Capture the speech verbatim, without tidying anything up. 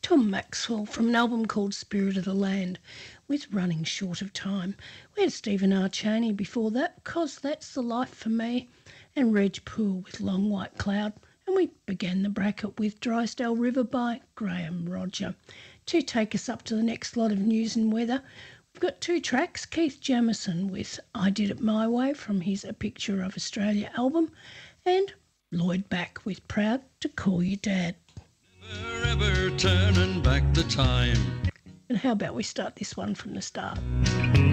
Tom Maxwell from an album called Spirit of the Land with Running Short of Time. We had Stephen R. Chaney before that, "'Cause That's the Life for Me," and Reg Poole with Long White Cloud. And we began the bracket with Drysdale River by Graham Roger. To take us up to the next lot of news and weather, we've got two tracks. Keith Jamison with I Did It My Way from his A Picture of Australia album, and Lloyd Back with Proud to Call You Dad. Never ever turning back the time. And how about we start this one from the start?